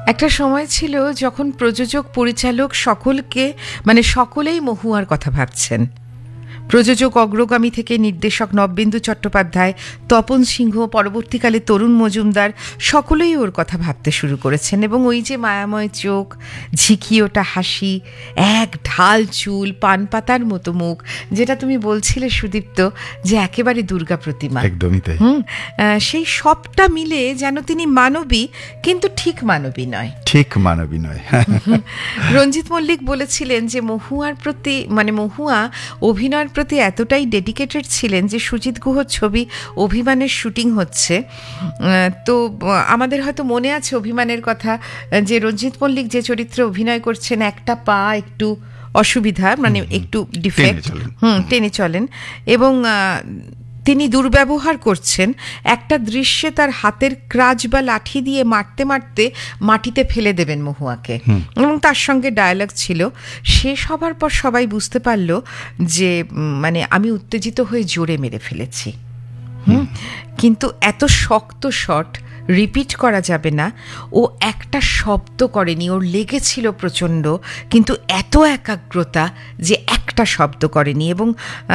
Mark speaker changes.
Speaker 1: একটা সময় ছিল যখন প্রযোজক পরিচালক সকলেই মহুয়ার কথা ভাবছেন। প্রযোজক অগ্রগামী থেকে নির্দেশক নববিন্দু চট্টোপাধ্যায়, তপন সিংহ, পরবর্তীকালে তরুণ মজুমদার সকলেই ওর কথা ভাবতে শুরু করেছেন। এবং ওই যে মায়াময় চোখ, ঝিঁকি ওটা হাসি, এক ঢাল চুল, পান পাতার মতো মুখ, যেটা তুমি বলছিলে সুদীপ্ত যে একেবারে দুর্গা প্রতিমা,
Speaker 2: একদমই তাই।
Speaker 1: সেই সবটা মিলে যেন তিনি মানবী, কিন্তু ঠিক মানবী নয়।
Speaker 2: ঠিক মানবী নয়।
Speaker 1: রঞ্জিত মল্লিক বলেছিলেন যে মহুয়া অভিনয়ের প্রতি এতটাই ডেডিকেটেড ছিলেন যে সুজিত গুহর ছবি অভিমানের শুটিং হচ্ছে, তো আমাদের হয়তো মনে আছে অভিমানের কথা, যে রঞ্জিত মল্লিক যে চরিত্রে অভিনয় করছেন একটা পা একটু অসুবিধা, মানে একটু ডিফেক্ট, টেনে চলেন, এবং তিনি দুর্ব্যবহার করছেন। একটা দৃশ্যে তার হাতের ক্রাচ বা লাঠি দিয়ে মারতে মারতে মাটিতে ফেলে দেবেন মহুয়াকে, এবং তার সঙ্গে ডায়ালগ ছিল। শেষ হবার পর সবাই বুঝতে পারল যে আমি উত্তেজিত হয়ে জোরে মেরে ফেলেছি। কিন্তু এত শক্ত শট রিপিট করা যাবে না। ও একটা শব্দ করেনি, ওর লেগেছিল প্রচণ্ড, কিন্তু এত একাগ্রতা যে একটা শব্দ করেনি। এবং